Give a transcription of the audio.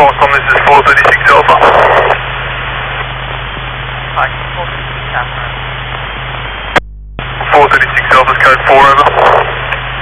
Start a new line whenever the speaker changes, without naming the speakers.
Boston, this is 436 Alpha.
Hi, 436 Alpha.
436 Alpha's code 4 over.